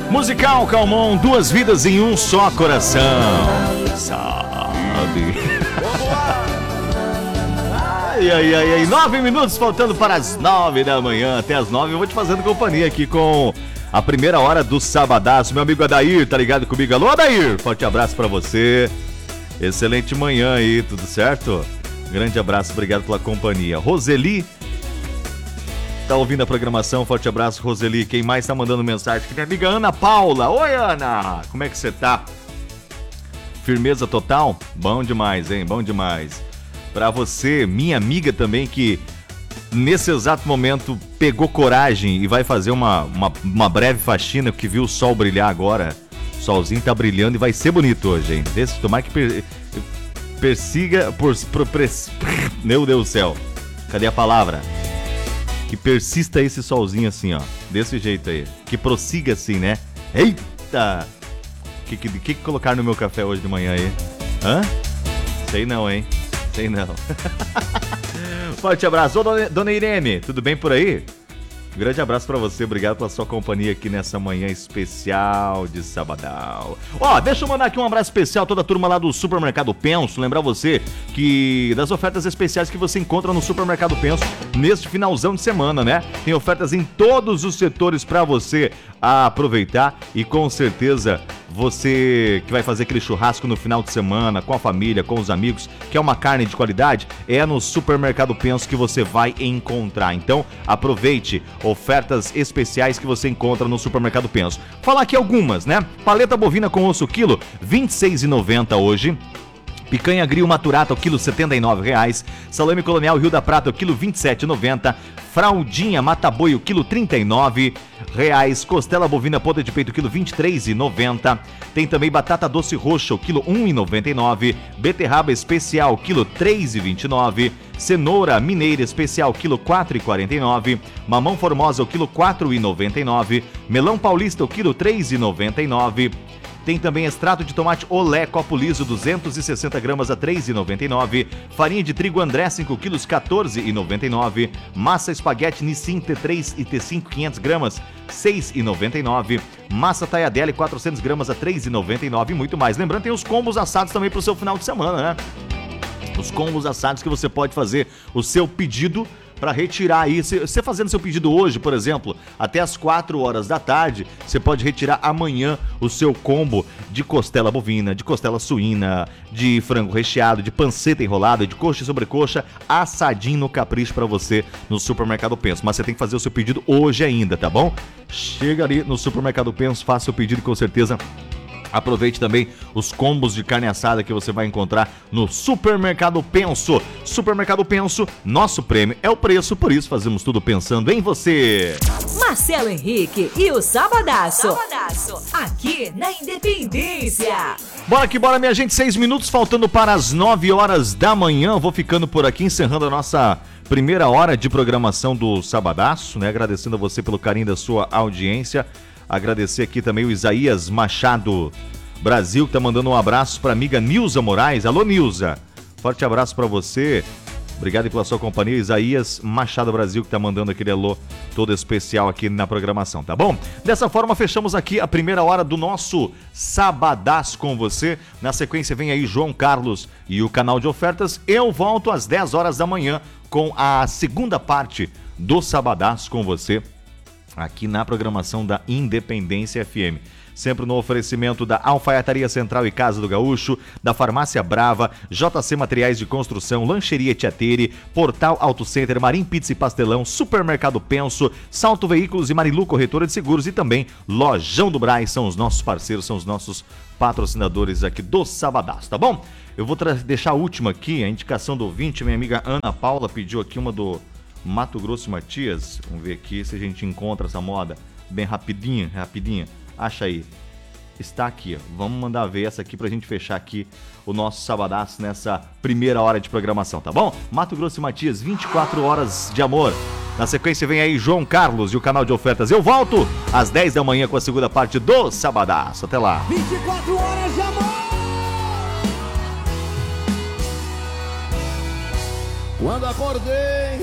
Musical Calmon, duas vidas em um só coração. Sabe? Ai. 9 minutos faltando para as 9 da manhã. Até as 9 eu vou te fazendo companhia aqui com a primeira hora do Sabadaço. Meu amigo Adair, tá ligado comigo? Alô, Adair! Forte abraço pra você. Excelente manhã aí, tudo certo? Grande abraço, obrigado pela companhia. Roseli tá ouvindo a programação, forte abraço, Roseli. Quem mais tá mandando mensagem? Minha amiga Ana Paula. Oi, Ana! Como é que você tá? Firmeza total? Bom demais, hein? Bom demais. Pra você, minha amiga também, que nesse exato momento pegou coragem e vai fazer uma breve faxina, que viu o sol brilhar agora. O solzinho tá brilhando e vai ser bonito hoje, hein? Tomara que persiga... Meu Deus do céu. Cadê a palavra? Que persista esse solzinho assim, ó. Desse jeito aí. Que prossiga assim, né? Eita! Que colocar no meu café hoje de manhã aí? Hã? Sei não, hein? Sei não. Forte abraço. Ô, dona Irene, tudo bem por aí? Grande abraço pra você, obrigado pela sua companhia aqui nessa manhã especial de sabadão. Ó, deixa eu mandar aqui um abraço especial a toda a turma lá do Supermercado Penso. Lembrar você que das ofertas especiais que você encontra no Supermercado Penso neste finalzão de semana, né? Tem ofertas em todos os setores pra você aproveitar e com certeza você que vai fazer aquele churrasco no final de semana com a família, com os amigos, quer uma carne de qualidade, é no Supermercado Penso que você vai encontrar. Então aproveite ofertas especiais que você encontra no Supermercado Penso. Falar aqui algumas, né? Paleta bovina com osso quilo, R$ 26,90 hoje. Picanha grill maturata, o quilo R$ 79,00. Salame colonial Rio da Prata, o quilo R$ 27,90. Fraldinha mata-boi, o quilo R$ 39,00. Costela bovina ponta de peito, o quilo R$ 23,90. Tem também batata doce roxa, o quilo R$ 1,99. Beterraba especial, quilo R$ 3,29. Cenoura mineira especial, quilo R$ 4,49. Mamão formosa, o quilo R$ 4,99. Melão paulista, o quilo R$ 3,99. Tem também extrato de tomate Olé, copo liso, 260 gramas a R$ 3,99. Farinha de trigo André, 5 quilos, R$ 14,99. Massa espaguete Nissin T3 e T5, 500 gramas, R$ 6,99. Massa Taiadelli, 400 gramas a R$ 3,99 e muito mais. Lembrando, tem os combos assados também para o seu final de semana, né? Os combos assados que você pode fazer o seu pedido para retirar aí, você fazendo seu pedido hoje, por exemplo, até as 4 horas da tarde, você pode retirar amanhã o seu combo de costela bovina, de costela suína, de frango recheado, de panceta enrolada, de coxa e sobrecoxa, assadinho no capricho para você no Supermercado Penso. Mas você tem que fazer o seu pedido hoje ainda, tá bom? Chega ali no Supermercado Penso, faça o pedido e com certeza aproveite também os combos de carne assada que você vai encontrar no Supermercado Penso. Supermercado Penso, nosso prêmio é o preço, por isso fazemos tudo pensando em você. Marcelo Henrique e o Sabadaço. Aqui na Independência. Bora que bora, minha gente, 6 minutos faltando para as 9 horas da manhã. Vou ficando por aqui, encerrando a nossa primeira hora de programação do Sabadaço, né? Agradecendo a você pelo carinho da sua audiência. Agradecer aqui também o Isaías Machado Brasil, que tá mandando um abraço pra amiga Nilza Moraes. Alô, Nilza. Forte abraço pra você. Obrigado pela sua companhia. Isaías Machado Brasil, que tá mandando aquele alô todo especial aqui na programação, tá bom? Dessa forma, fechamos aqui a primeira hora do nosso Sabadaço com você. Na sequência, vem aí João Carlos e o canal de ofertas. Eu volto às 10 horas da manhã com a segunda parte do Sabadaço com você, aqui na programação da Independência FM. Sempre no oferecimento da Alfaiataria Central e Casa do Gaúcho, da Farmácia Brava, JC Materiais de Construção, Lancheria Tiateri, Portal Auto Center, Marim Pizza e Pastelão, Supermercado Penso, Salto Veículos e Marilu Corretora de Seguros e também Lojão do Brás, são os nossos parceiros, são os nossos patrocinadores aqui do Sabadaço, tá bom? Eu vou deixar a última aqui, a indicação do ouvinte, minha amiga Ana Paula pediu aqui uma do Mato Grosso e Matias. Vamos ver aqui se a gente encontra essa moda bem rapidinha. Acha aí. Está aqui, ó. Vamos mandar ver essa aqui pra gente fechar aqui o nosso Sabadaço nessa primeira hora de programação, tá bom? Mato Grosso e Matias, 24 horas de amor. Na sequência vem aí João Carlos e o canal de ofertas. Eu volto às 10 da manhã com a segunda parte do Sabadaço. Até lá. 24 horas de amor. Quando acordei